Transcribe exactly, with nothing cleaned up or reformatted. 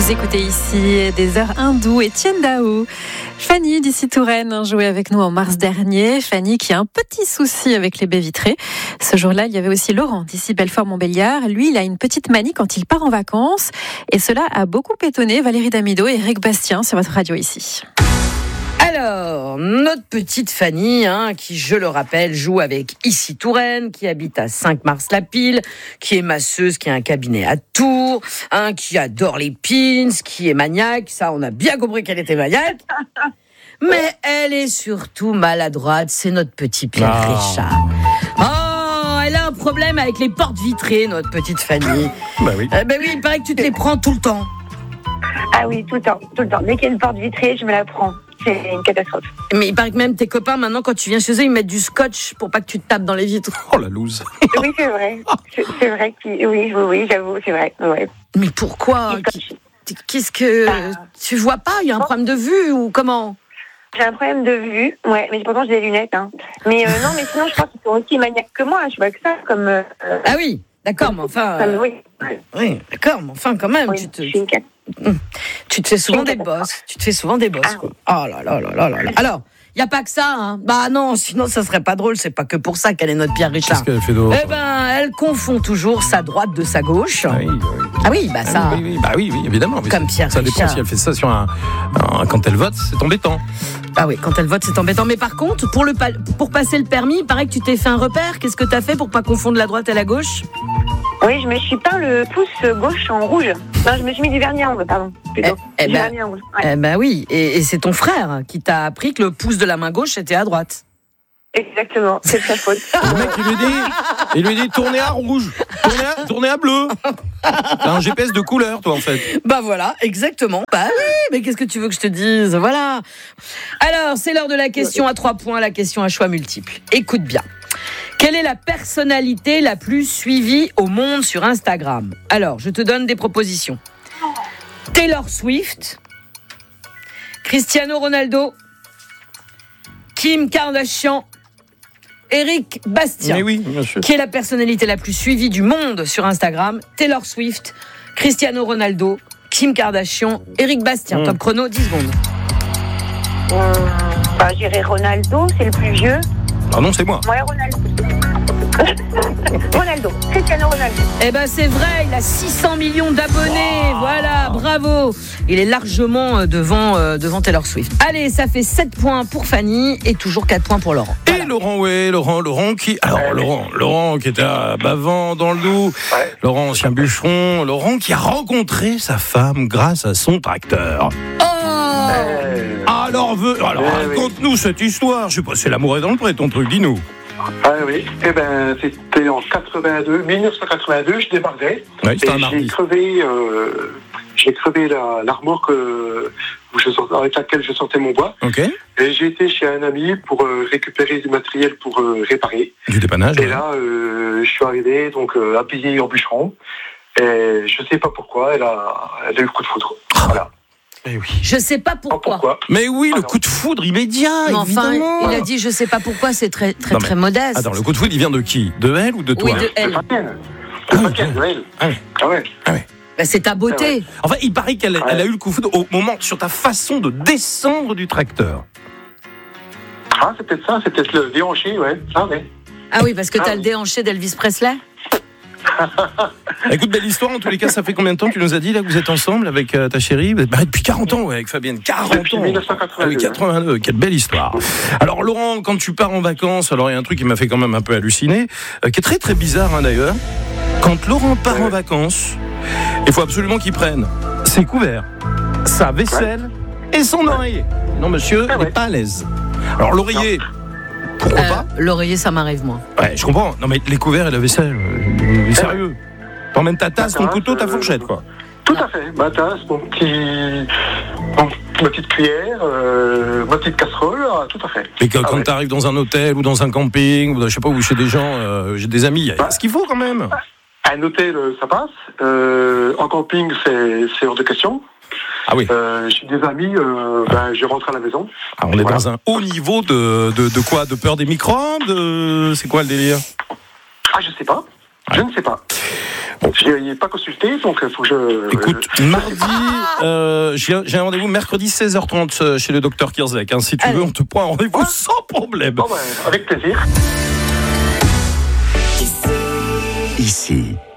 Vous écoutez ici des heures hindoues et Tien Dao. Fanny d'ici Touraine jouait avec nous en mars dernier. Fanny qui a un petit souci avec les baies vitrées. Ce jour-là, il y avait aussi Laurent d'ici Belfort-Montbéliard. Lui, il a une petite manie quand il part en vacances. Et cela a beaucoup étonné Valérie Damido et Eric Bastien sur votre radio ici. Alors, notre petite Fanny, hein, qui, je le rappelle, joue avec Ici Touraine, qui habite à Cinq-Mars-la-Pile, qui est masseuse, qui a un cabinet à Tours, hein, qui adore les pins, qui est maniaque. Ça, on a bien compris qu'elle était maniaque. Mais elle est surtout maladroite. C'est notre petit Pierre Ah. Richard. Oh, elle a un problème avec les portes vitrées, notre petite Fanny. Bah oui. Eh ben oui, il paraît que tu te les prends tout le temps. Ah oui, tout le temps, tout le temps. Dès qu'il y a une porte vitrée, je me la prends. C'est une catastrophe. Mais il paraît que même tes copains, maintenant, quand tu viens chez eux, ils mettent du scotch pour pas que tu te tapes dans les vitres. Oh la loose. Oui, c'est vrai. C'est, c'est vrai que oui, oui, oui, j'avoue, c'est vrai. Ouais. Mais pourquoi? Qu'est-ce que... Tu vois pas? Il y a un problème de vue ou comment? J'ai un problème de vue, ouais, mais pourtant j'ai des lunettes. Hein. Mais euh, non, mais sinon, je crois qu'ils sont aussi maniaques que moi. Je vois que ça comme. Euh, Ah oui, d'accord, mais enfin... comme euh, oui. Oui, d'accord, mais enfin, quand même, Oui, tu te... je suis une cat- Tu te fais souvent Je suis des une bosses. Tu te fais souvent des bosses, Ah. quoi. Oh là là là là là là. Alors, il n'y a pas que ça, hein. Bah non, sinon ça serait pas drôle. C'est pas que pour ça qu'elle est notre Pierre Richard. Qu'est-ce qu'elle fait d'autre? Eh ben, elle confond toujours sa droite de sa gauche. Ah oui, oui. Ah oui, bah ça... Ah oui, oui, bah oui, oui, évidemment. Mais Comme ça- Pierre Ça dépend Richard. si elle fait ça sur un, un- quand elle vote, c'est embêtant. Ah oui, quand elle vote, c'est embêtant. Mais par contre, pour, le, pa- pour passer le permis, il paraît que tu t'es fait un repère. Qu'est-ce que t'as fait pour pas confondre la droite et la gauche? Oui, je me suis peint le pouce gauche en rouge. Non, je me suis mis du vernis en rouge, pardon. Plutôt. Eh- eh du ben- vernis en rouge. Ouais. Eh ben oui, et, et c'est ton frère qui t'a appris que le pouce de la main gauche était à droite. Exactement, c'est de sa faute. Le mec, il lui dit, il lui dit tournez à rouge, tournez à, tournez à bleu. T'as un G P S de couleur, toi, en fait. Bah voilà, exactement. Bah oui, mais qu'est-ce que tu veux que je te dise? Voilà. Alors, c'est l'heure de la question à trois points, la question à choix multiples. Écoute bien. Quelle est la personnalité la plus suivie au monde sur Instagram? Alors, je te donne des propositions. Taylor Swift, Cristiano Ronaldo, Kim Kardashian, Eric Bastien. Mais oui, bien sûr. Qui est la personnalité la plus suivie du monde sur Instagram? Taylor Swift, Cristiano Ronaldo, Kim Kardashian, Eric Bastien. Mmh. Top chrono, dix secondes. Hum, bah, j'irai Ronaldo, c'est le plus vieux. Ah non, c'est moi. Ouais, Ronaldo. Ronaldo, Cristiano Ronaldo. Eh ben c'est vrai, il a six cents millions d'abonnés. Wow. Voilà, bravo. Il est largement euh, devant, euh, devant Taylor Swift. Allez, ça fait sept points pour Fanny et toujours quatre points pour Laurent. Et Laurent, ouais, Laurent, Laurent qui, alors Laurent, Laurent qui était à Bavant dans le Doubs, Ouais. Laurent ancien bûcheron, Laurent qui a rencontré sa femme grâce à son tracteur. Oh Euh, Alors, veux, alors Eh oui. raconte-nous cette histoire. Je sais pas, c'est l'amour est dans le pré, ton truc, dis-nous. ah oui, eh ben, c'était en quatre-vingt-deux, dix-neuf cent quatre-vingt-deux, je débarquais. Ouais, Et c'était un j'ai mardi. crevé, euh, j'ai crevé la, la remorque euh, où je sortais- avec laquelle je sortais mon bois. Ok. Et j'ai été chez un ami pour euh, récupérer du matériel pour euh, réparer. Du dépannage. Et ouais. là, euh, je suis arrivé, donc euh, habillé en bûcheron. Et je sais pas pourquoi, elle a, elle a eu le coup de foudre. Voilà. Eh oui. Je sais pas Ah, pourquoi. pourquoi Mais oui, le Alors. coup de foudre immédiat, Mais enfin, évidemment. il a dit je sais pas pourquoi, c'est très très Non, mais- très modeste. Attends, le coup de foudre, il vient de qui? De elle ou de toi? Oui, de C'est elle. pas qu'elle. Ah C'est pas oui, qu'elle, de elle. Ah oui. Ah ouais. Bah, c'est ta beauté. Enfin, il paraît qu'elle elle a eu le coup de foudre au moment, sur ta façon de descendre du tracteur. Ah, c'est peut-être ça, c'est peut-être le déhanché, ouais. Ah, ouais. Ah oui, parce que Ah t'as oui. le déhanché d'Elvis Presley. Écoute, belle histoire, en tous les cas, ça fait combien de temps que tu nous as dit là que vous êtes ensemble avec euh, ta chérie? Vous êtes mariés depuis quarante ans, ouais, avec Fabienne. quarante Depuis ans. dix-neuf cent quatre-vingt-deux. Ah oui, quatre-vingt-deux, quelle belle histoire. Alors, Laurent, quand tu pars en vacances, alors il y a un truc qui m'a fait quand même un peu halluciner, euh, qui est très très bizarre hein, d'ailleurs. Quand Laurent part en vacances, il faut absolument qu'il prenne ses couverts, sa vaisselle et son oreiller. Non, monsieur, Ah il ouais. n'est pas à l'aise. Alors, l'oreiller, pourquoi Euh, pas? L'oreiller, ça m'arrive moins. Ouais, je comprends. Non, mais les couverts et la vaisselle, euh, sérieux. T'emmènes ta tasse, ton tasse, couteau, ta euh, fourchette, quoi. Tout à fait. Ma tasse, mon petit, mon- ma petite cuillère, euh, ma petite casserole, ah, tout à fait. Et que, Ah quand ouais. t'arrives dans un hôtel ou dans un camping, ou je sais pas, ou chez des gens, euh, j'ai des amis, il y a ce qu'il faut quand même. Un hôtel, euh, ça passe. Euh, en camping, c'est, c'est hors de question. Ah oui. Euh, j'ai des amis, euh, ben, je rentre à la maison. Ah, on est Voilà. dans un haut niveau de, de, de quoi? De peur des microbes? de- C'est quoi le délire? Ah, je sais pas. Je Ouais. ne sais pas. Je n'ai pas consulté, donc il faut que je... Écoute, je... mardi, euh, j'ai, j'ai un rendez-vous mercredi seize heures trente chez le docteur Kirzek. Hein. Si tu Allez. veux, on te prend un rendez-vous Ouais. sans problème. Bon, ben, avec plaisir. Ici,